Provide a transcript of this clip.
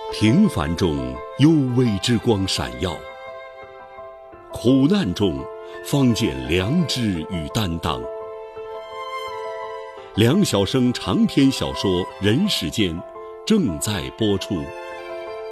平凡中有微之光闪耀，苦难中方见良知与担当。梁晓声长篇小说《人世间》正在播出。